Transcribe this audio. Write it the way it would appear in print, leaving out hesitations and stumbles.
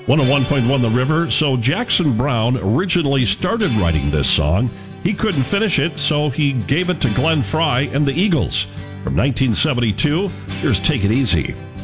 101.1 The River. So Jackson Browne originally started writing this song. He couldn't finish it, so he gave it to Glenn Frey and the Eagles. From 1972, here's Take It Easy.